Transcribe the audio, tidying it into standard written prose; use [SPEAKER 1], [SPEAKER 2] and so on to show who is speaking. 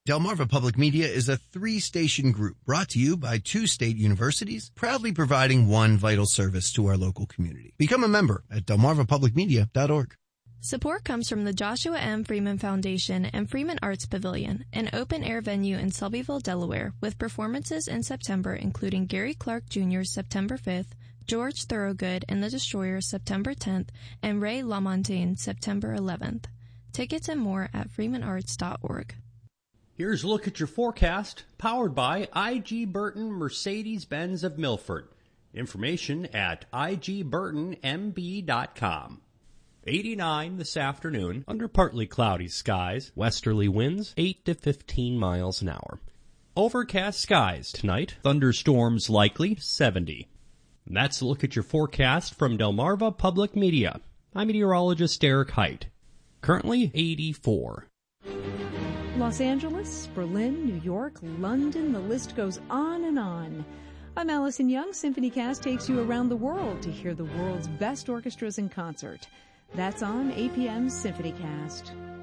[SPEAKER 1] Delmarva Public Media is a 3-station group brought to you by 2 state universities, proudly providing one vital service to our local community. Become a member at delmarvapublicmedia.org.
[SPEAKER 2] Support comes from the Joshua M. Freeman Foundation and Freeman Arts Pavilion, an open-air venue in Selbyville, Delaware, with performances in September including Gary Clark Jr.'s September 5th, George Thorogood and the Destroyers September 10th, and Ray LaMontagne September 11th. Tickets and more at freemanarts.org.
[SPEAKER 3] Here's a look at your forecast, powered by I.G. Burton Mercedes-Benz of Milford. Information at igburtonmb.com. 89 this afternoon, under partly cloudy skies, westerly winds 8 to 15 miles an hour. Overcast skies tonight, thunderstorms likely 70. And that's a look at your forecast from Delmarva Public Media. I'm meteorologist Eric Height. Currently 84.
[SPEAKER 4] Los Angeles, Berlin, New York, London, the list goes on and on. I'm Allison Young. SymphonyCast takes you around the world to hear the world's best orchestras in concert. That's on APM's SymphonyCast.